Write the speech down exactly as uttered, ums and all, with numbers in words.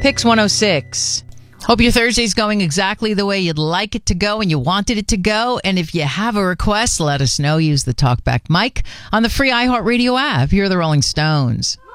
Pix one oh six. Hope your Thursday's going exactly the way you'd like it to go and you wanted it to go. And if you have a request, let us know. Use the TalkBack mic on the free iHeartRadio app. Here are the Rolling Stones.